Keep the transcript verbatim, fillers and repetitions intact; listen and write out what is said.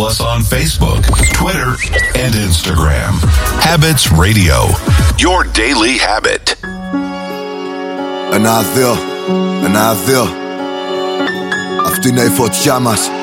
Follow us on Facebook, Twitter, and Instagram. Habits Radio, your daily habit. Ένα, δύο, ένα, δύο. Αυτή είναι η φωτιά μας.